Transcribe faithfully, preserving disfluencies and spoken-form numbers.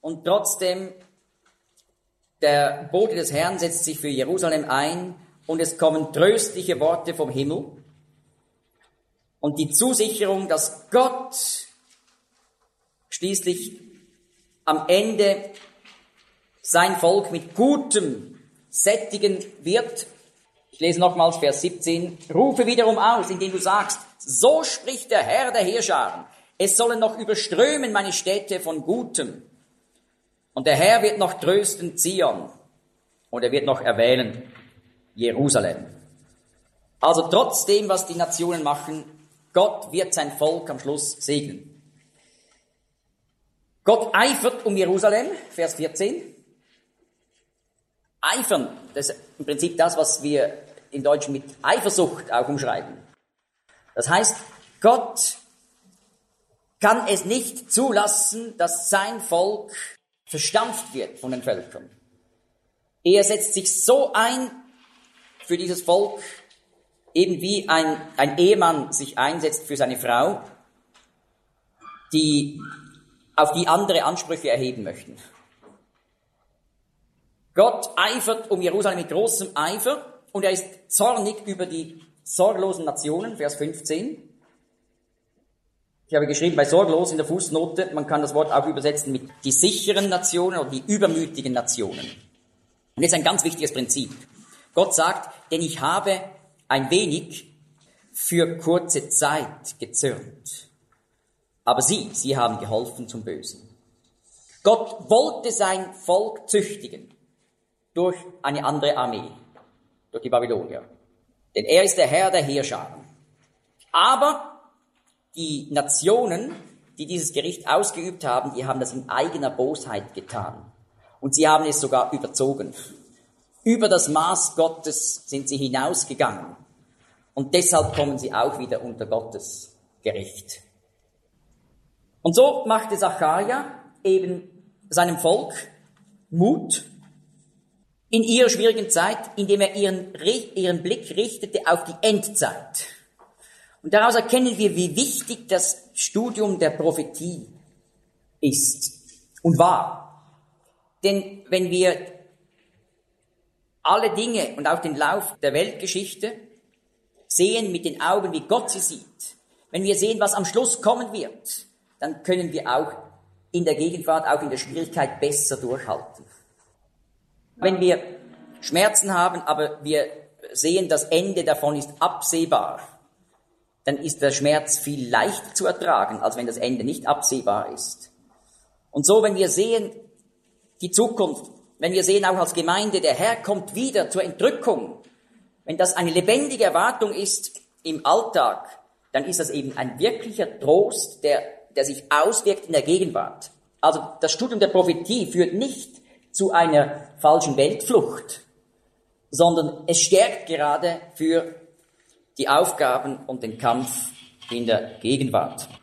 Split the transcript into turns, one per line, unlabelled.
und trotzdem, der Bote des Herrn setzt sich für Jerusalem ein und es kommen tröstliche Worte vom Himmel und die Zusicherung, dass Gott schließlich am Ende sein Volk mit Gutem sättigen wird. Ich lese nochmals Vers siebzehn. Rufe wiederum aus, indem du sagst, so spricht der Herr der Heerscharen. Es sollen noch überströmen meine Städte von Gutem. Und der Herr wird noch trösten Zion. Und er wird noch erwählen Jerusalem. Also trotzdem, was die Nationen machen, Gott wird sein Volk am Schluss segnen. Gott eifert um Jerusalem, Vers vierzehn. Eifern, das ist im Prinzip das, was wir in Deutsch mit Eifersucht auch umschreiben. Das heißt, Gott kann es nicht zulassen, dass sein Volk verstampft wird von den Völkern. Er setzt sich so ein für dieses Volk, eben wie ein, ein Ehemann sich einsetzt für seine Frau, die, auf die andere Ansprüche erheben möchten. Gott eifert um Jerusalem mit großem Eifer und er ist zornig über die sorglosen Nationen, Vers fünfzehn. Ich habe geschrieben, bei sorglos in der Fußnote, man kann das Wort auch übersetzen mit die sicheren Nationen oder die übermütigen Nationen. Und jetzt ein ganz wichtiges Prinzip. Gott sagt, denn ich habe ein wenig für kurze Zeit gezürnt. Aber sie, sie haben geholfen zum Bösen. Gott wollte sein Volk züchtigen durch eine andere Armee, durch die Babylonier. Denn er ist der Herr der Heerscharen. Aber die Nationen, die dieses Gericht ausgeübt haben, die haben das in eigener Bosheit getan. Und sie haben es sogar überzogen. Über das Maß Gottes sind sie hinausgegangen. Und deshalb kommen sie auch wieder unter Gottes Gericht. Und so machte Sacharja eben seinem Volk Mut in ihrer schwierigen Zeit, indem er ihren, ihren Blick richtete auf die Endzeit. Und daraus erkennen wir, wie wichtig das Studium der Prophetie ist und war. Denn wenn wir alle Dinge und auch den Lauf der Weltgeschichte sehen mit den Augen, wie Gott sie sieht, wenn wir sehen, was am Schluss kommen wird, dann können wir auch in der Gegenwart, auch in der Schwierigkeit besser durchhalten. Wenn wir Schmerzen haben, aber wir sehen, das Ende davon ist absehbar, dann ist der Schmerz viel leichter zu ertragen, als wenn das Ende nicht absehbar ist. Und so, wenn wir sehen, die Zukunft, wenn wir sehen auch als Gemeinde, der Herr kommt wieder zur Entrückung, wenn das eine lebendige Erwartung ist im Alltag, dann ist das eben ein wirklicher Trost, der, der sich auswirkt in der Gegenwart. Also das Studium der Prophetie führt nicht zu einer falschen Weltflucht, sondern es stärkt gerade für die Aufgaben und den Kampf in der Gegenwart.